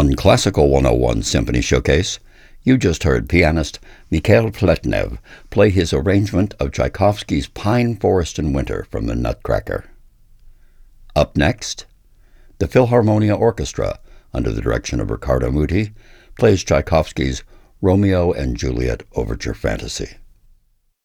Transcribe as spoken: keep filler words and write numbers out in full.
On Classical one oh one Symphony Showcase, you just heard pianist Mikhail Pletnev play his arrangement of Tchaikovsky's Pine Forest in Winter from the Nutcracker. Up next, the Philharmonia Orchestra, under the direction of Riccardo Muti, plays Tchaikovsky's Romeo and Juliet Overture Fantasy.